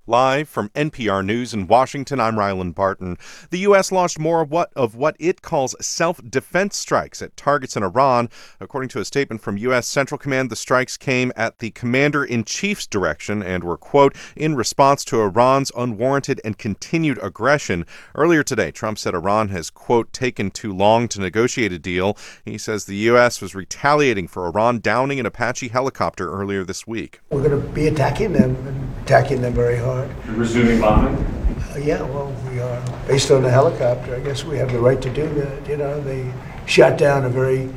Live from NPR News in Washington, I'm Ryland Barton. The U.S. launched more of what it calls self-defense strikes at targets in Iran. According to a statement from U.S. Central Command, the strikes came at the commander-in-chief's direction and were, quote, in response to Iran's unwarranted and continued aggression. Earlier today, Trump said Iran has, quote, taken too long to negotiate a deal. He says the U.S. was retaliating for Iran downing an Apache helicopter earlier this week. We're going to be attacking them very hard. Resuming bombing? Yeah, well, we are. Based on the helicopter, I guess we have the right to do that. You know, they shot down a very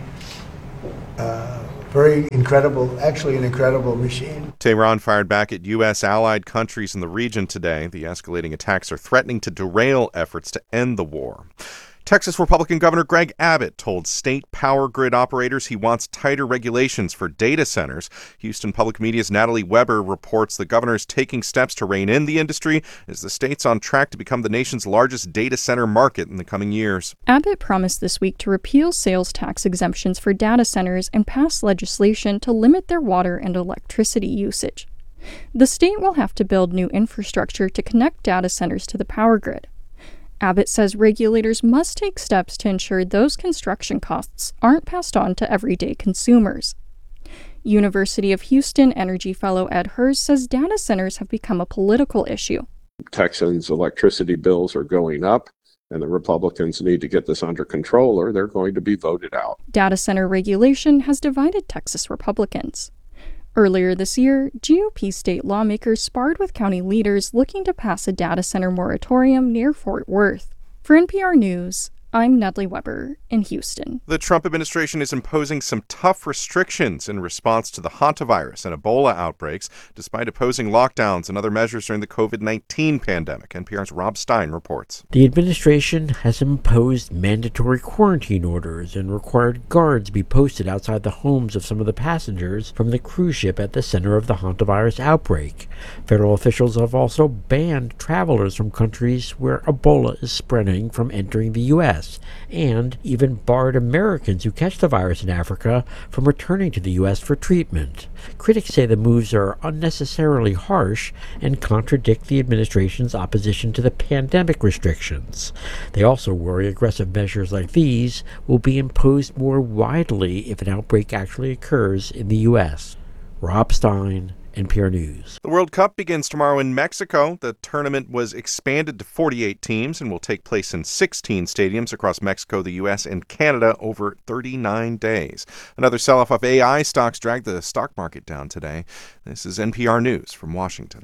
incredible, actually an incredible machine. Tehran fired back at U.S. allied countries in the region today. The escalating attacks are threatening to derail efforts to end the war. Texas Republican Governor Greg Abbott told state power grid operators he wants tighter regulations for data centers. Houston Public Media's Natalie Weber reports the governor is taking steps to rein in the industry as the state's on track to become the nation's largest data center market in the coming years. Abbott promised this week to repeal sales tax exemptions for data centers and pass legislation to limit their water and electricity usage. The state will have to build new infrastructure to connect data centers to the power grid. Abbott says regulators must take steps to ensure those construction costs aren't passed on to everyday consumers. University of Houston energy fellow Ed Hers says data centers have become a political issue. Texans' electricity bills are going up, and the Republicans need to get this under control or they're going to be voted out. Data center regulation has divided Texas Republicans. Earlier this year, GOP state lawmakers sparred with county leaders looking to pass a data center moratorium near Fort Worth. For NPR News, I'm Natalie Weber in Houston. The Trump administration is imposing some tough restrictions in response to the hantavirus and Ebola outbreaks, despite opposing lockdowns and other measures during the COVID-19 pandemic. NPR's Rob Stein reports. The administration has imposed mandatory quarantine orders and required guards be posted outside the homes of some of the passengers from the cruise ship at the center of the hantavirus outbreak. Federal officials have also banned travelers from countries where Ebola is spreading from entering the U.S. and even barred Americans who catch the virus in Africa from returning to the U.S. for treatment. Critics say the moves are unnecessarily harsh and contradict the administration's opposition to the pandemic restrictions. They also worry aggressive measures like these will be imposed more widely if an outbreak actually occurs in the U.S. Rob Stein, NPR News. The World Cup begins tomorrow in Mexico. The tournament was expanded to 48 teams and will take place in 16 stadiums across Mexico, the U.S., and Canada over 39 days. Another sell-off of AI stocks dragged the stock market down today. This is NPR News from Washington.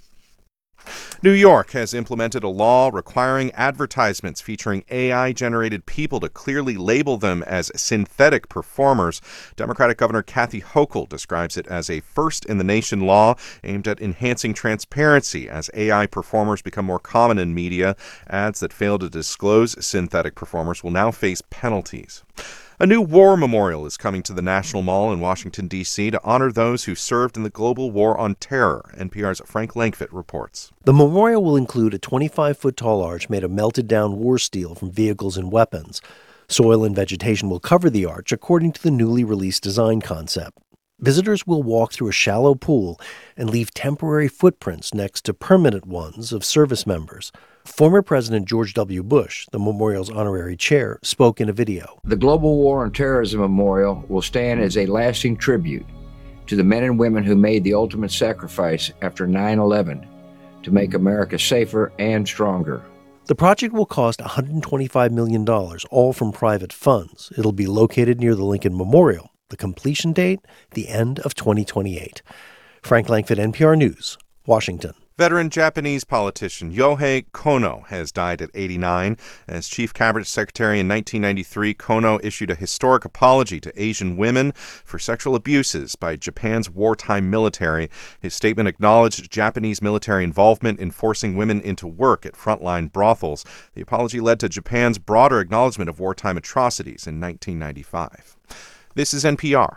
New York has implemented a law requiring advertisements featuring AI-generated people to clearly label them as synthetic performers. Democratic Governor Kathy Hochul describes it as a first-in-the-nation law aimed at enhancing transparency as AI performers become more common in media. Ads that fail to disclose synthetic performers will now face penalties. A new war memorial is coming to the National Mall in Washington, D.C. to honor those who served in the global war on terror. NPR's Frank Langfitt reports. The memorial will include a 25-foot-tall arch made of melted-down war steel from vehicles and weapons. Soil and vegetation will cover the arch according to the newly released design concept. Visitors will walk through a shallow pool and leave temporary footprints next to permanent ones of service members. Former President George W. Bush, the memorial's honorary chair, spoke in a video. The Global War on Terrorism Memorial will stand as a lasting tribute to the men and women who made the ultimate sacrifice after 9/11 to make America safer and stronger. The project will cost $125 million, all from private funds. It'll be located near the Lincoln Memorial. The completion date, the end of 2028. Frank Langfitt, NPR News, Washington. Veteran Japanese politician Yohei Kono has died at 89. As chief cabinet secretary in 1993, Kono issued a historic apology to Asian women for sexual abuses by Japan's wartime military. His statement acknowledged Japanese military involvement in forcing women into work at frontline brothels. The apology led to Japan's broader acknowledgement of wartime atrocities in 1995. This is NPR.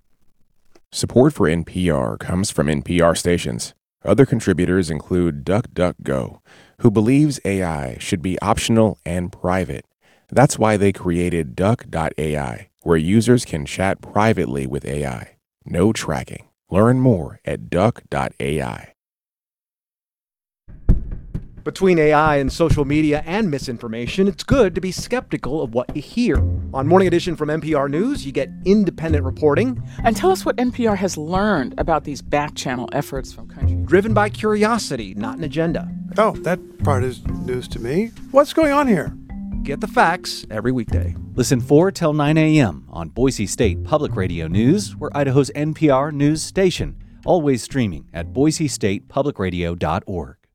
Support for NPR comes from NPR stations. Other contributors include DuckDuckGo, who believes AI should be optional and private. That's why they created Duck.ai, where users can chat privately with AI. No tracking. Learn more at Duck.ai. Between AI and social media and misinformation, it's good to be skeptical of what you hear. On Morning Edition from NPR News, you get independent reporting. And tell us what NPR has learned about these back-channel efforts from countries. Driven by curiosity, not an agenda. Oh, that part is news to me. What's going on here? Get the facts every weekday. Listen 4 till 9 a.m. on Boise State Public Radio News, we're Idaho's NPR news station. Always streaming at boisestatepublicradio.org.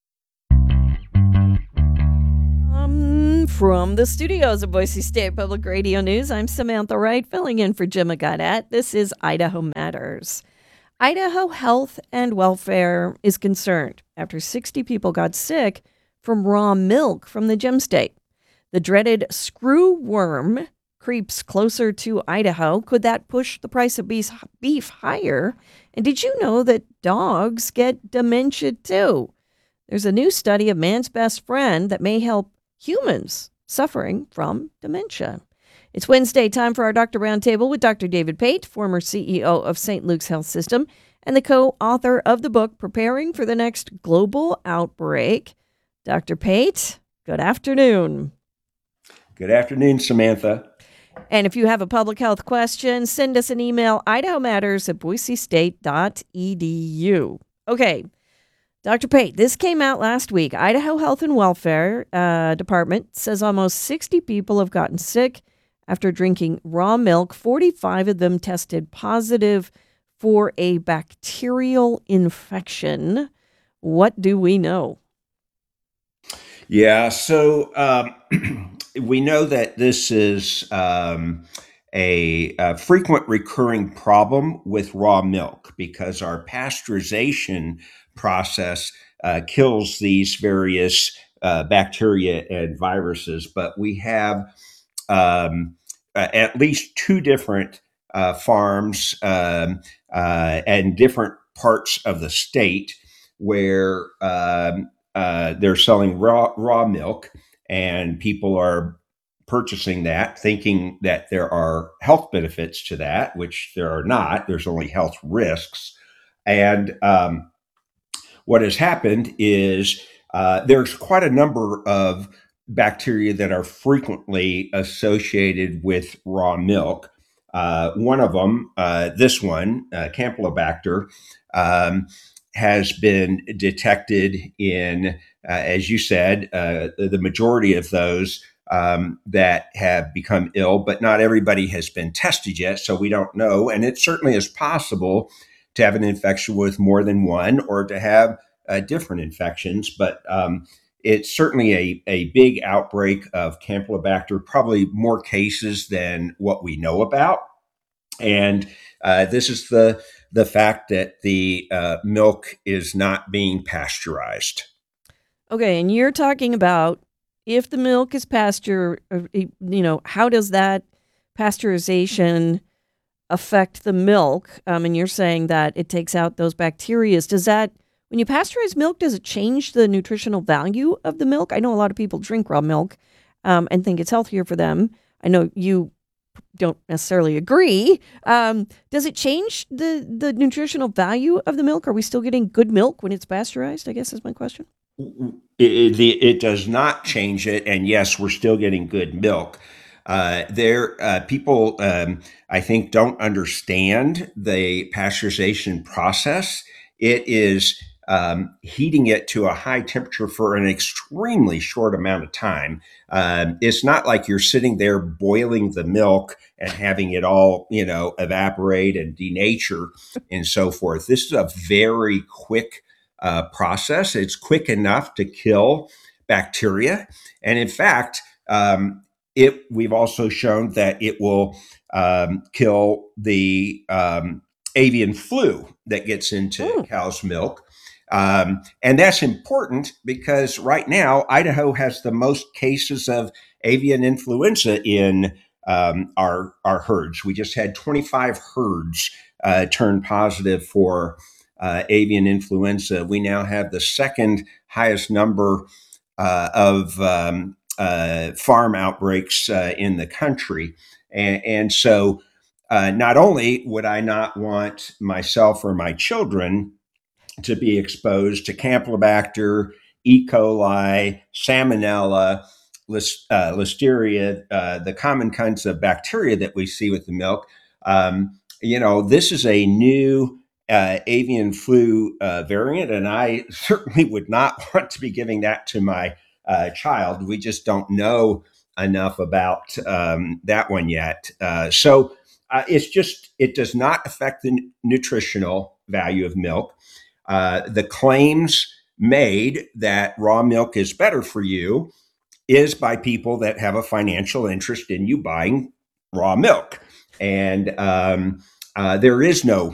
From the studios of Boise State Public Radio News, I'm Samantha Wright, filling in for Jim Gaudette. This is Idaho Matters. Idaho Health and Welfare is concerned after 60 people got sick from raw milk from the Gem State. The dreaded screw worm creeps closer to Idaho. Could that push the price of beef higher? And did you know that dogs get dementia too? There's a new study of man's best friend that may help humans suffering from dementia. It's Wednesday, time for our Doctor Roundtable with Dr. David Pate, former CEO of St. Luke's Health System and the co-author of the book Preparing for the Next Global Outbreak. Dr. Pate, good afternoon. Good afternoon, Samantha. And if you have a public health question, send us an email, idahomatters@boisestate.edu. Okay, Dr. Pate, this came out last week. Idaho Health and Welfare Department says almost 60 people have gotten sick after drinking raw milk. 45 of them tested positive for a bacterial infection. What do we know? Yeah, so we know that this is a frequent recurring problem with raw milk because our pasteurization process kills these various bacteria and viruses. But we have at least two different farms and different parts of the state where they're selling raw milk, and people are purchasing that thinking that there are health benefits to that, which there are not. There's only health risks. And what has happened is there's quite a number of bacteria that are frequently associated with raw milk. One of them, this one, Campylobacter, has been detected in, as you said, the majority of those that have become ill, but not everybody has been tested yet, so we don't know. And it certainly is possible to have an infection with more than one or to have different infections, but it's certainly a big outbreak of Campylobacter, probably more cases than what we know about. And this is the fact that the milk is not being pasteurized. Okay, and you're talking about if the milk is how does that pasteurization affect the milk? And you're saying that it takes out those bacteria. Does that, when you pasteurize milk, does it change the nutritional value of the milk? I know a lot of people drink raw milk and think it's healthier for them. I know you don't necessarily agree. Does it change the nutritional value of the milk? Are we still getting good milk when it's pasteurized, I guess is my question. It does not change it. And yes, we're still getting good milk. People, I think, don't understand the pasteurization process. It is heating it to a high temperature for an extremely short amount of time. It's not like you're sitting there boiling the milk and having it all, evaporate and denature and so forth. This is a very quick process. It's quick enough to kill bacteria. And in fact, we've also shown that it will kill the avian flu that gets into cow's milk. And that's important because right now, Idaho has the most cases of avian influenza in our herds. We just had 25 herds turn positive for avian influenza. We now have the second highest number of farm outbreaks in the country. And so not only would I not want myself or my children to be exposed to Campylobacter E. coli, Salmonella, Listeria, the common kinds of bacteria that we see with the milk. This is a new avian flu variant, and I certainly would not want to be giving that to my child. We just don't know enough about that one yet. So it does not affect the nutritional value of milk. The claims made that raw milk is better for you is by people that have a financial interest in you buying raw milk. And there is no